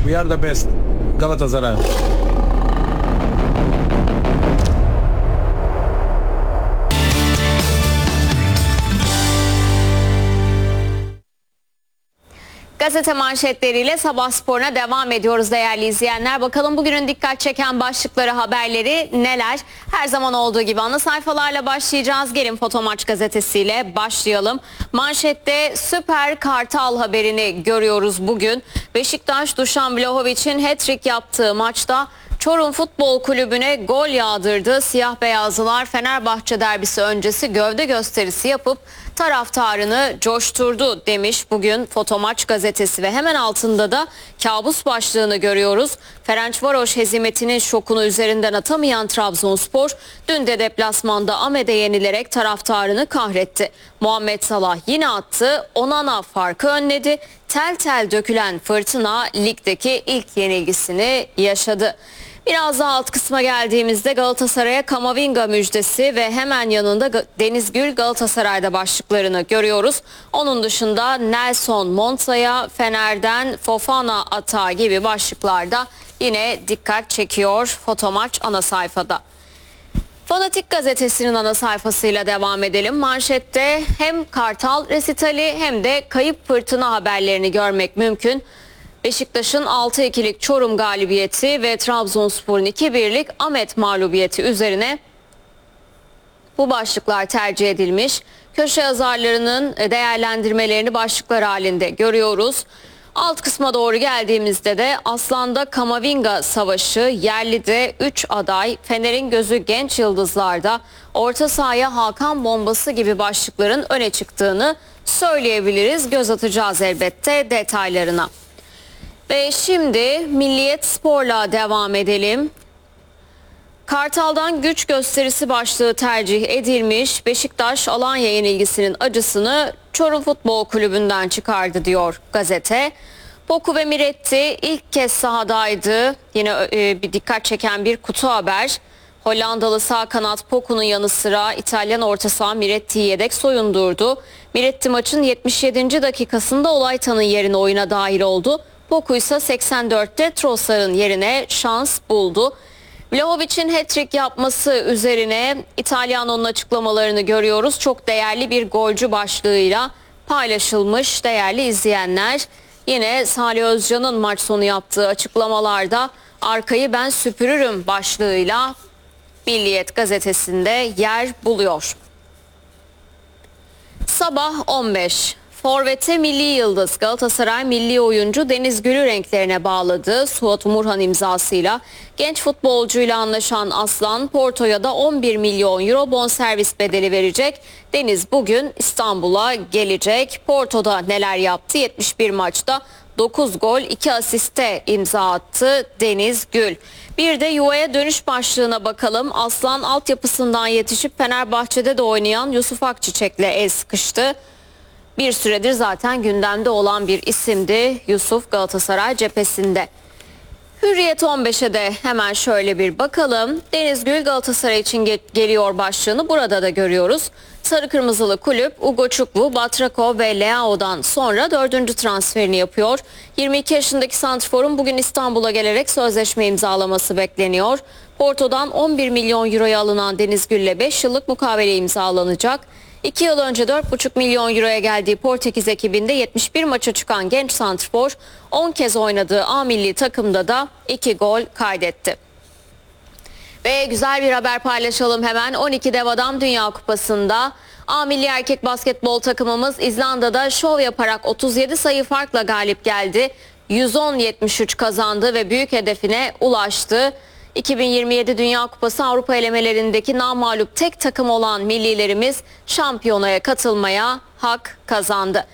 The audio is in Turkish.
We are the best. Galatasaray. Gazete manşetleriyle Sabah sporuna devam ediyoruz değerli izleyenler. Bakalım bugünün dikkat çeken başlıkları, haberleri neler? Her zaman olduğu gibi ana sayfalarla başlayacağız. Gelin Fotomaç gazetesiyle başlayalım. Manşette Süper Kartal haberini görüyoruz bugün. Beşiktaş, Dušan Vlahovic'in hat-trick yaptığı maçta Çorum Futbol Kulübü'ne gol yağdırdı. Siyah beyazlılar Fenerbahçe derbisi öncesi gövde gösterisi yapıp taraftarını coşturdu demiş bugün Fotomaç gazetesi ve hemen altında da kabus başlığını görüyoruz. Ferencvaroş hezimetinin şokunu üzerinden atamayan Trabzonspor dün de deplasmanda Ahmet'e yenilerek taraftarını kahretti. Muhammed Salah yine attı, Onana farkı önledi. Tel tel dökülen fırtına ligdeki ilk yenilgisini yaşadı. Biraz daha alt kısma geldiğimizde Galatasaray'a Kamavinga müjdesi ve hemen yanında Deniz Gül Galatasaray'da başlıklarını görüyoruz. Onun dışında Nelson Monta'ya, Fener'den Fofana atağı gibi başlıklarda yine dikkat çekiyor Fotomaç ana sayfada. Fanatik gazetesinin ana sayfasıyla devam edelim. Manşette hem Kartal resitali hem de kayıp fırtına haberlerini görmek mümkün. Beşiktaş'ın 6-2'lik Çorum galibiyeti ve Trabzonspor'un 2-1'lik Ahmet mağlubiyeti üzerine bu başlıklar tercih edilmiş. Köşe yazarlarının değerlendirmelerini başlıklar halinde görüyoruz. Alt kısma doğru geldiğimizde de Aslan'da Kamavinga savaşı, yerlide 3 aday, Fener'in gözü genç yıldızlarda, orta sahaya Hakan bombası gibi başlıkların öne çıktığını söyleyebiliriz. Göz atacağız elbette detaylarına. Ve şimdi Milliyet Spor'la devam edelim. Kartal'dan güç gösterisi başlığı tercih edilmiş. Beşiktaş Alanya yenilgisinin acısını Çorum Futbol Kulübü'nden çıkardı diyor gazete. Poku ve Miretti ilk kez sahadaydı. Yine bir dikkat çeken bir kutu haber. Hollandalı sağ kanat Poku'nun yanı sıra İtalyan orta saha Miretti'yi yedek soyundurdu. Miretti maçın 77. dakikasında Olaytan'ın yerine oyuna dahil oldu. Poku ise 84'te Trossard'ın yerine şans buldu. Vlahovic'in hat-trick yapması üzerine İtalyano'nun açıklamalarını görüyoruz. Çok değerli bir golcü başlığıyla paylaşılmış değerli izleyenler. Yine Salih Özcan'ın maç sonu yaptığı açıklamalarda arkayı ben süpürürüm başlığıyla Milliyet gazetesinde yer buluyor. Sabah 15. Forvet'e milli yıldız Galatasaray milli oyuncu Deniz Gül'ü renklerine bağladı. Suat Umurhan imzasıyla genç futbolcuyla anlaşan Aslan Porto'ya da 11 milyon euro bonservis bedeli verecek. Deniz bugün İstanbul'a gelecek. Porto'da neler yaptı? 71 maçta 9 gol 2 asiste imza attı Deniz Gül. Bir de yuvaya dönüş başlığına bakalım. Aslan altyapısından yetişip Fenerbahçe'de de oynayan Yusuf Akçiçek'le el sıkıştı. Bir süredir zaten gündemde olan bir isimdi Yusuf Galatasaray cephesinde. Hürriyet 15'e de hemen şöyle bir bakalım. Deniz Gül Galatasaray için geliyor başlığını burada da görüyoruz. Sarı Kırmızılı kulüp Ugo Çukwu, Batrako ve Leao'dan sonra 4. transferini yapıyor. 22 yaşındaki santrforun bugün İstanbul'a gelerek sözleşme imzalaması bekleniyor. Porto'dan 11 milyon euroya alınan Deniz Gül'le 5 yıllık mukavele imzalanacak. 2 yıl önce 4,5 milyon euroya geldiği Portekiz ekibinde 71 maça çıkan genç santrfor 10 kez oynadığı A milli takımda da 2 gol kaydetti. Ve güzel bir haber paylaşalım hemen. 12 Dev Adam Dünya Kupası'nda A milli erkek basketbol takımımız İzlanda'da şov yaparak 37 sayı farkla galip geldi. 110-73 kazandı ve büyük hedefine ulaştı. 2027 Dünya Kupası Avrupa elemelerindeki namağlup tek takım olan millilerimiz şampiyonaya katılmaya hak kazandı.